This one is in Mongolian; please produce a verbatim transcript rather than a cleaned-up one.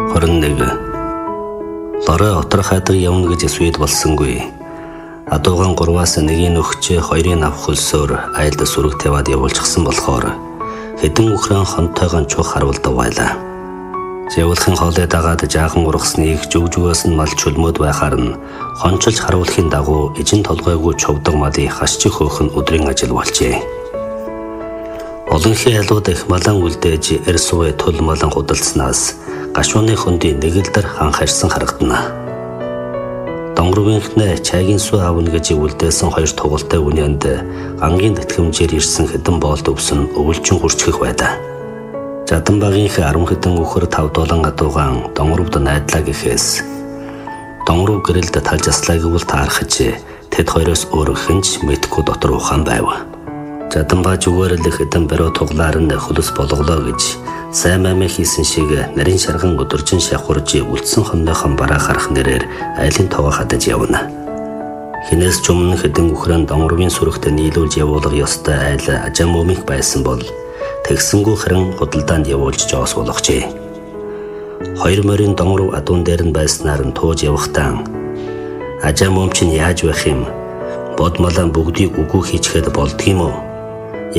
хорин нэг лорой отор хайдаг явна гэж эсвэд болсонгүй. Адууган гурваас нэгийг өгч хоёрын авах хөлсөөр айлд сүрэг тавиад явуулчихсан болохоор хэдэн үхрэн хонтойгон чух харуулдаг байлаа. Явуулахын хоолой дагаад жаахан ургасныг жүгжгөөс нь мал чөлмөд байхаар нь хончилж харуулахын дагуу эжин толгойгүй чувдаг малыг хасчих хөөх нь өдрийн ажил болжээ. Олонхий алууд их малан үлдээж эрсвэ тул малан худалдснаас гашууны хөндийн нэгэлдэр хан харьсан харагдана. Донгорвынхнээ чайгийн сүү аавна гэж үлдээсэн хоёр тугалтай үнэнд ангийн тэтгэмжээр ирсэн хэдэн боолт өвсөн өвөлжин хурцгэх байлаа. Жаданбагийнх арван хэдэн үхэр тав долон адуугаан донгорвд найдлаа гэхээс донгорв гэрэлд талж аслаа гэвэл таархаж тэд хоёроос өөр хинж мэдхгүй дотор ухаан байв. Жаданбаа зүгээр л хэдэн бариу туглаар нь хөлөс болголоо гэж сайн мамаа хийсэн шиг нарийн шарган өдөржин шахурж үлдсэн хоннойхон бараа харах нэрээр айлын тоогоо хадаж явна. Хинээс ч өмнө хэдэн үхрэн донгорвын сүрэгтээ нийлүүлж явуулах ёстой айл ажам өмих байсан бол тэгсэнгүү хэрэн худалдаанд явуулж жоос болгожээ. Хоёр морин донгорв адуун дээр нь байснаар нь тууж явахтаа ажам өмч нь яаж байх юм? Бод малан бүгдийг үгүй хийчихэд болдгийм үү?